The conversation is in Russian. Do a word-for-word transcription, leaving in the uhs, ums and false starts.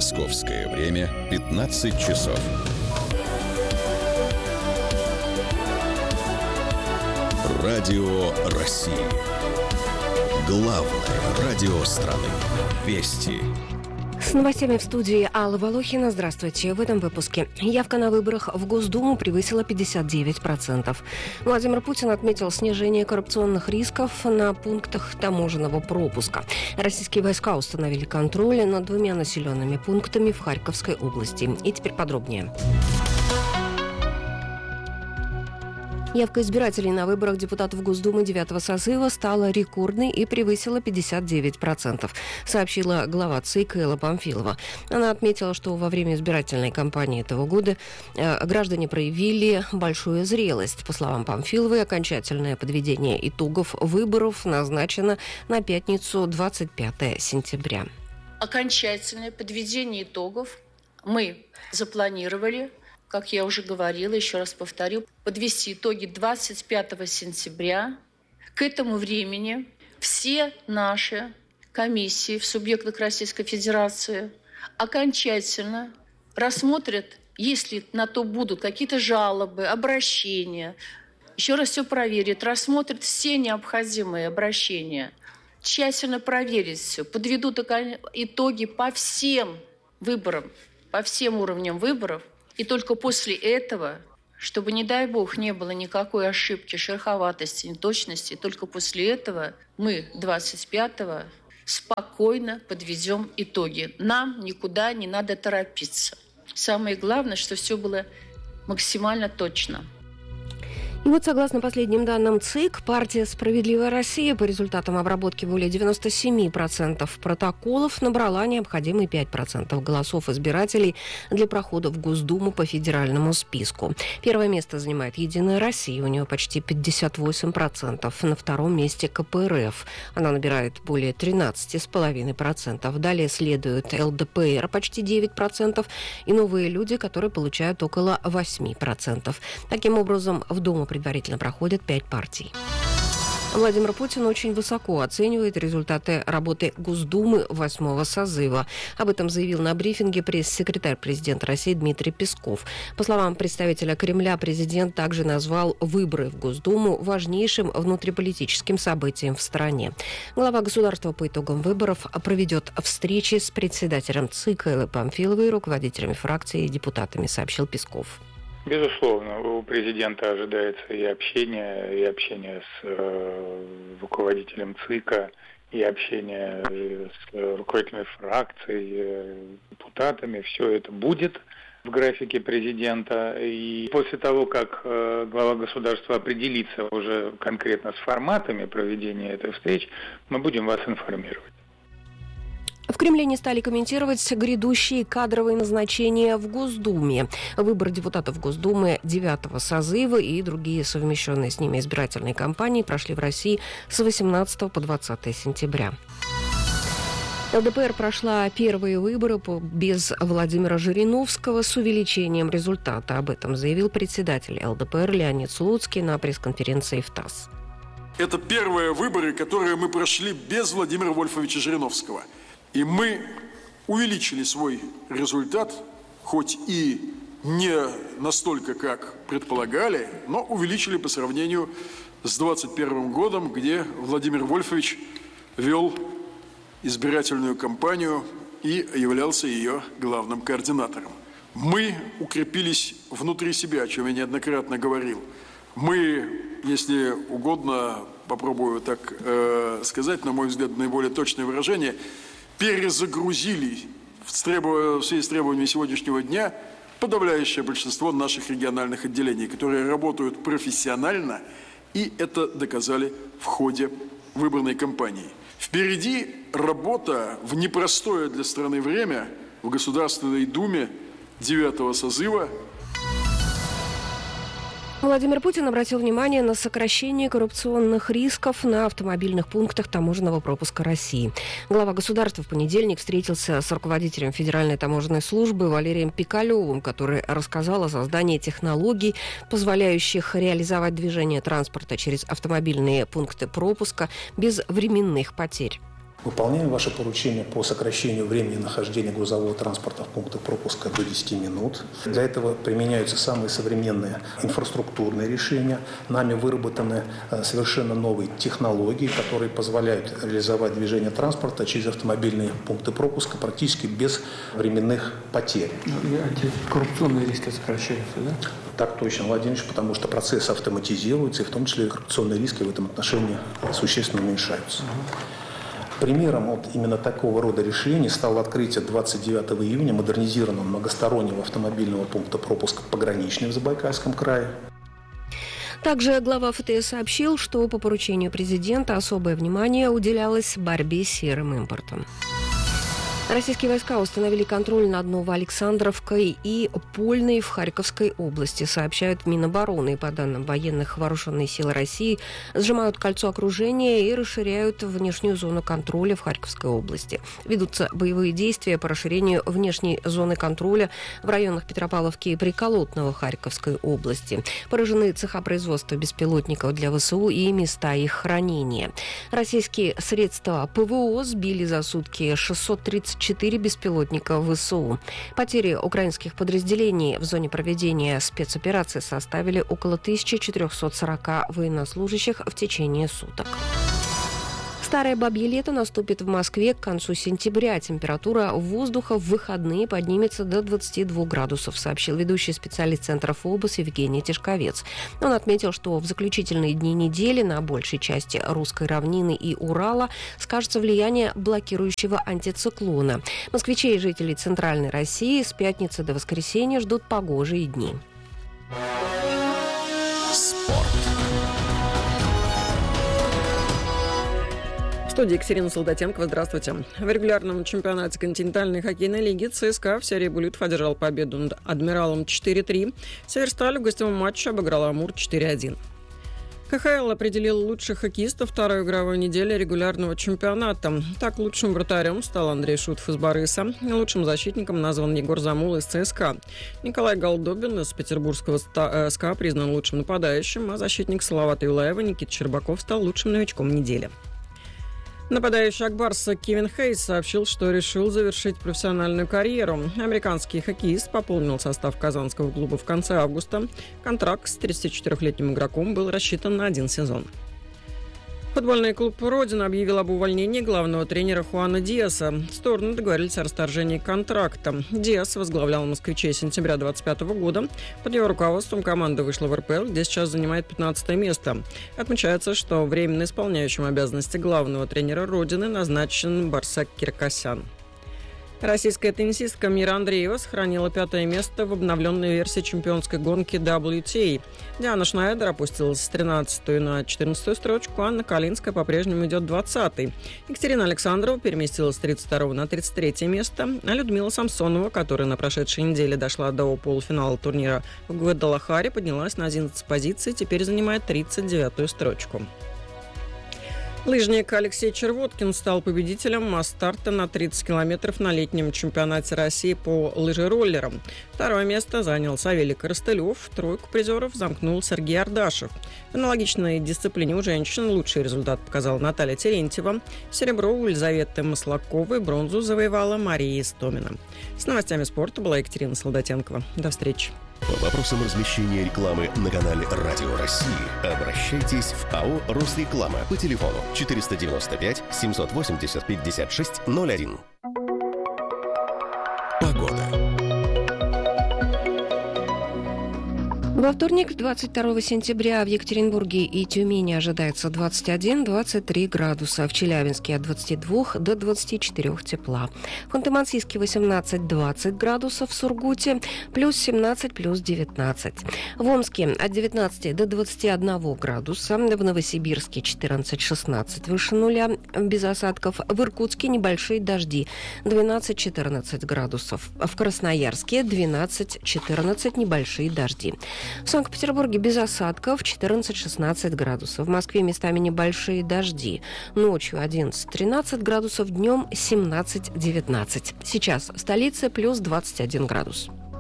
Московское время пятнадцать часов. Радио России. Главное радио страны. Вести. С новостями в студии Алла Волохина. Здравствуйте. В этом выпуске. Явка на выборах в Госдуму превысила пятьдесят девять процентов. Владимир Путин отметил снижение коррупционных рисков на пунктах таможенного пропуска. Российские войска установили контроль над двумя населенными пунктами в Харьковской области. И теперь подробнее. Явка избирателей на выборах депутатов Госдумы девятого созыва стала рекордной и превысила пятьдесят девять процентов, сообщила глава ЦИК Элла Памфилова. Она отметила, что во время избирательной кампании этого года э, граждане проявили большую зрелость. По словам Памфиловой, окончательное подведение итогов выборов назначено на пятницу, двадцать пятого сентября. Окончательное подведение итогов мы запланировали, как я уже говорила, еще раз повторю, подвести итоги двадцать пятого сентября. К этому времени все наши комиссии в субъектах Российской Федерации окончательно рассмотрят, если на то будут какие-то жалобы, обращения, еще раз все проверят, рассмотрят все необходимые обращения, тщательно проверят все, подведут итоги по всем выборам, по всем уровням выборов. И только после этого, чтобы, не дай бог, не было никакой ошибки, шероховатости, неточности, только после этого мы двадцать пятого спокойно подведем итоги. Нам никуда не надо торопиться. Самое главное, что все было максимально точно. И вот, согласно последним данным ЦИК, партия «Справедливая Россия» по результатам обработки более девяносто семь процентов протоколов набрала необходимые пять процентов голосов избирателей для прохода в Госдуму по федеральному списку. Первое место занимает «Единая Россия», у нее почти пятьдесят восемь процентов. На втором месте ка пэ эр эф, она набирает более тринадцать целых пять десятых процента. Далее следует эл дэ пэ эр, почти девять процентов, и «Новые люди», которые получают около восемь процентов. Таким образом, в Думу предварительно проходят пять партий. Владимир Путин очень высоко оценивает результаты работы Госдумы восьмого созыва. Об этом заявил на брифинге пресс-секретарь президента России Дмитрий Песков. По словам представителя Кремля, президент также назвал выборы в Госдуму важнейшим внутриполитическим событием в стране. Глава государства по итогам выборов проведет встречи с председателем ЦИК Эллой Памфиловой, руководителями фракций и депутатами, сообщил Песков. Безусловно, у президента ожидается и общение, и общение с э, руководителем ЦИКа, и общение с руководителями фракций, э, депутатами. Все это будет в графике президента. И после того, как э, глава государства определится уже конкретно с форматами проведения этой встречи, мы будем вас информировать. В Кремле не стали комментировать грядущие кадровые назначения в Госдуме. Выборы депутатов Госдумы девятого созыва и другие совмещенные с ними избирательные кампании прошли в России с восемнадцатого по двадцатое сентября. эл дэ пэ эр прошла первые выборы без Владимира Жириновского с увеличением результата. Об этом заявил председатель эл дэ пэ эр Леонид Слуцкий на пресс-конференции в ТАСС. Это первые выборы, которые мы прошли без Владимира Вольфовича Жириновского. И мы увеличили свой результат, хоть и не настолько, как предполагали, но увеличили по сравнению с двадцать первым годом, где Владимир Вольфович вел избирательную кампанию и являлся ее главным координатором. Мы укрепились внутри себя, о чем я неоднократно говорил. Мы, если угодно, попробую так э, сказать, на мой взгляд, наиболее точное выражение – перезагрузили в связи с требованиями сегодняшнего дня подавляющее большинство наших региональных отделений, которые работают профессионально, и это доказали в ходе выборной кампании. Впереди работа в непростое для страны время в Государственной Думе девятого созыва. Владимир Путин обратил внимание на сокращение коррупционных рисков на автомобильных пунктах таможенного пропуска России. Глава государства в понедельник встретился с руководителем Федеральной таможенной службы Валерием Пикалевым, который рассказал о создании технологий, позволяющих реализовать движение транспорта через автомобильные пункты пропуска без временных потерь. Выполняем ваше поручение по сокращению времени нахождения грузового транспорта в пунктах пропуска до десяти минут. Для этого применяются самые современные инфраструктурные решения. Нами выработаны совершенно новые технологии, которые позволяют реализовать движение транспорта через автомобильные пункты пропуска практически без временных потерь. Коррупционные риски сокращаются, да? Так точно, Владимирович, потому что процессы автоматизируются, и в том числе коррупционные риски в этом отношении существенно уменьшаются. Примером вот именно такого рода решений стало открытие двадцать девятого июня модернизированного многостороннего автомобильного пункта пропуска «Пограничный» в Забайкальском крае. Также глава ФТС сообщил, что по поручению президента особое внимание уделялось борьбе с серым импортом. Российские войска установили контроль над Новоалександровкой и Польной в Харьковской области, сообщают в Минобороны. По данным военных, вооруженные силы России сжимают кольцо окружения и расширяют внешнюю зону контроля в Харьковской области. Ведутся боевые действия по расширению внешней зоны контроля в районах Петропавловки и Приколотного Харьковской области. Поражены цеха производства беспилотников для ВСУ и места их хранения. Российские средства ПВО сбили за сутки шестьсот тридцать четыре беспилотника ВСУ. Потери украинских подразделений в зоне проведения спецоперации составили около тысяча четыреста сорок военнослужащих в течение суток. Старое бабье лето наступит в Москве к концу сентября. Температура воздуха в выходные поднимется до двадцати двух градусов, сообщил ведущий специалист Центра ФОБОС Евгений Тишковец. Он отметил, что в заключительные дни недели на большей части Русской равнины и Урала скажется влияние блокирующего антициклона. Москвичей и жителей Центральной России с пятницы до воскресенья ждут погожие дни. Спорт. В студии Екатерина Солдатенкова. Здравствуйте. В регулярном чемпионате континентальной хоккейной лиги ЦСКА в серии буллитов одержал победу над «Адмиралом» четыре три. «Северсталь» в гостевом матче обыграла «Амур» четыре один. ка ха эл определил лучших хоккеистов второй игровой недели регулярного чемпионата. Так, лучшим вратарем стал Андрей Шутов из «Бориса». Лучшим защитником назван Егор Замул из ЦСКА. Николай Голдобин из петербургского СКА признан лучшим нападающим, а защитник Салавата Юлаева Никита Щербаков стал лучшим новичком недели. Нападающий Акбарса Кевин Хейс сообщил, что решил завершить профессиональную карьеру. Американский хоккеист пополнил состав казанского клуба в конце августа. Контракт с тридцатичетырёхлетним игроком был рассчитан на один сезон. Футбольный клуб «Родина» объявил об увольнении главного тренера Хуана Диаса. Стороны договорились о расторжении контракта. Диас возглавлял «Москвичей» с сентября двадцать пятого года. Под его руководством команда вышла в эр пэ эл, где сейчас занимает пятнадцатое место. Отмечается, что временно исполняющим обязанности главного тренера «Родины» назначен Барсак Киркосян. Российская теннисистка Мира Андреева сохранила пятое место в обновленной версии чемпионской гонки дабл ю ти эй. Диана Шнайдер опустилась с тринадцатой на четырнадцатую строчку, Анна Калинская по-прежнему идет двадцатой. Екатерина Александрова переместилась с тридцать второго на тридцать третье место, а Людмила Самсонова, которая на прошедшей неделе дошла до полуфинала турнира в Гвадалахаре, поднялась на одиннадцать позиций, теперь занимает тридцать девятую строчку. Лыжник Алексей Червоткин стал победителем масс-старта на тридцать километров на летнем чемпионате России по лыжероллерам. Второе место занял Савелий Коростылев, тройку призеров замкнул Сергей Ардашев. В аналогичной дисциплине у женщин лучший результат показала Наталья Терентьева. Серебро у Елизаветы Маслаковой, бронзу завоевала Мария Истомина. С новостями спорта была Екатерина Солдатенкова. До встречи. По вопросам размещения рекламы на канале «Радио России» обращайтесь в АО «Росреклама» по телефону четыреста девяносто пять семьсот восемьдесят пятьдесят шесть ноль один. Погода. Во вторник, двадцать второго сентября, в Екатеринбурге и Тюмени ожидается двадцать один - двадцать три градуса. В Челябинске от двадцати двух до двадцати четырёх тепла. В Ханты-Мансийске восемнадцать - двадцать градусов, в Сургуте плюс семнадцать, плюс девятнадцать. В Омске от девятнадцати до двадцати одного градуса. В Новосибирске четырнадцать - шестнадцать выше нуля, без осадков. В Иркутске небольшие дожди двенадцать - четырнадцать градусов. В Красноярске двенадцать - четырнадцать небольшие дожди. В Санкт-Петербурге без осадков четырнадцать - шестнадцать градусов. В Москве местами небольшие дожди. Ночью одиннадцать - тринадцать градусов, днем семнадцать - девятнадцать. Сейчас в столице плюс двадцать один градус.